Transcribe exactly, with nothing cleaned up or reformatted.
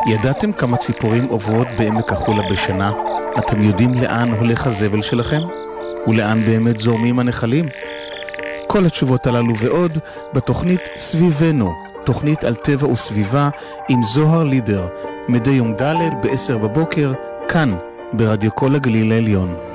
ידעתם כמה ציפורים עוברות בעמק החולה בשנה? אתם יודעים לאן הולך הזבל שלכם? ולאן באמת זורמים הנחלים? כל התשובות הללו ועוד בתוכנית סביבנו, תוכנית על טבע וסביבה עם זוהר לידר, מדי יום ד' בעשר בבוקר, כאן ברדיו כל הגליל העליון.